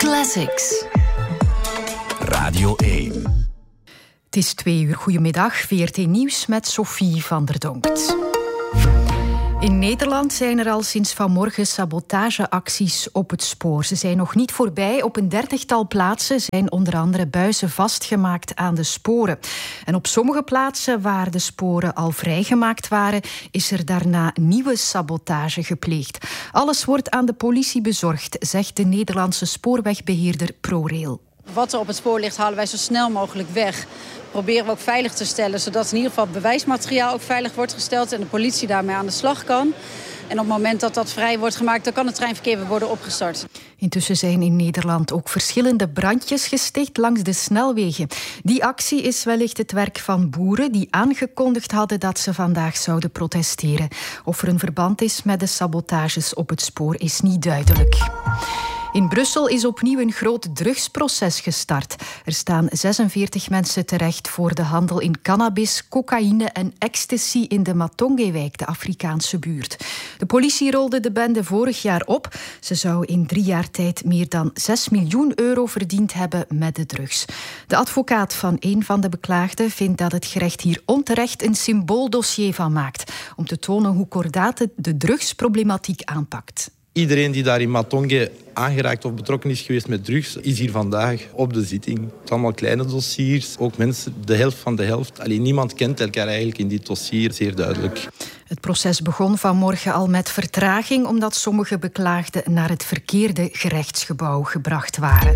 Classics. Radio 1. Het is 2 uur. Goedemiddag. VRT Nieuws met Sophie van der Donkt. In Nederland zijn er al sinds vanmorgen sabotageacties op het spoor. Ze zijn nog niet voorbij. Op een 30-tal plaatsen zijn onder andere buizen vastgemaakt aan de sporen. En op sommige plaatsen waar de sporen al vrijgemaakt waren, is er daarna nieuwe sabotage gepleegd. Alles wordt aan de politie bezorgd, zegt de Nederlandse spoorwegbeheerder ProRail. Wat er op het spoor ligt, halen wij zo snel mogelijk weg. Proberen we ook veilig te stellen, zodat in ieder geval bewijsmateriaal ook veilig wordt gesteld en de politie daarmee aan de slag kan. En op het moment dat dat vrij wordt gemaakt, dan kan het treinverkeer weer worden opgestart. Intussen zijn in Nederland ook verschillende brandjes gesticht langs de snelwegen. Die actie is wellicht het werk van boeren die aangekondigd hadden dat ze vandaag zouden protesteren. Of er een verband is met de sabotages op het spoor is niet duidelijk. In Brussel is opnieuw een groot drugsproces gestart. Er staan 46 mensen terecht voor de handel in cannabis, cocaïne en ecstasy in de Matongewijk, de Afrikaanse buurt. De politie rolde de bende vorig jaar op. Ze zou in 3 jaar tijd meer dan 6 miljoen euro verdiend hebben met de drugs. De advocaat van een van de beklaagden vindt dat het gerecht hier onterecht een symbooldossier van maakt, om te tonen hoe kordaat de drugsproblematiek aanpakt. Iedereen die daar in Matonge aangeraakt of betrokken is geweest met drugs, is hier vandaag op de zitting. Het zijn allemaal kleine dossiers, ook mensen, de helft van de helft. Alleen niemand kent elkaar eigenlijk in dit dossier, zeer duidelijk. Het proces begon vanmorgen al met vertraging, omdat sommige beklaagden naar het verkeerde gerechtsgebouw gebracht waren.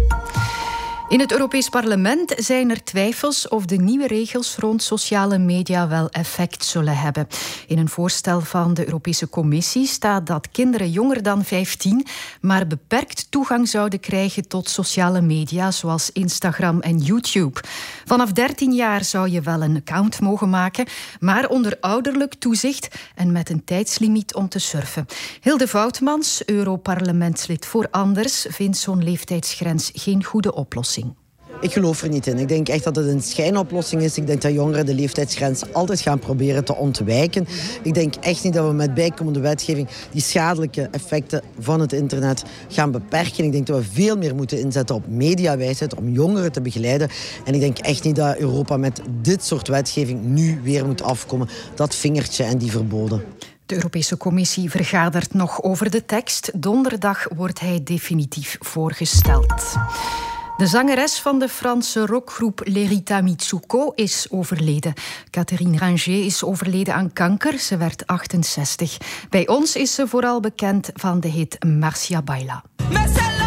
In het Europees Parlement zijn er twijfels of de nieuwe regels rond sociale media wel effect zullen hebben. In een voorstel van de Europese Commissie staat dat kinderen jonger dan 15 maar beperkt toegang zouden krijgen tot sociale media zoals Instagram en YouTube. Vanaf 13 jaar zou je wel een account mogen maken, maar onder ouderlijk toezicht en met een tijdslimiet om te surfen. Hilde Voutmans, Europarlementslid voor Anders, vindt zo'n leeftijdsgrens geen goede oplossing. Ik geloof er niet in. Ik denk echt dat het een schijnoplossing is. Ik denk dat jongeren de leeftijdsgrens altijd gaan proberen te ontwijken. Ik denk echt niet dat we met bijkomende wetgeving die schadelijke effecten van het internet gaan beperken. Ik denk dat we veel meer moeten inzetten op mediawijsheid om jongeren te begeleiden. En ik denk echt niet dat Europa met dit soort wetgeving nu weer moet afkomen. Dat vingertje en die verboden. De Europese Commissie vergadert nog over de tekst. Donderdag wordt hij definitief voorgesteld. De zangeres van de Franse rockgroep Lerita Mitsuko is overleden. Catherine Ranger is overleden aan kanker. Ze werd 68. Bij ons is ze vooral bekend van de hit Marcia Baila.